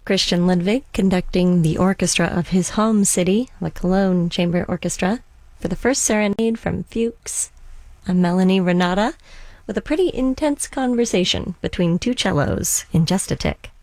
Christian Ludwig conducting the orchestra of his home city, the Cologne Chamber Orchestra, for the first serenade from Fuchs, a Melanie Renata, with a pretty intense conversation between two cellos in just a tick.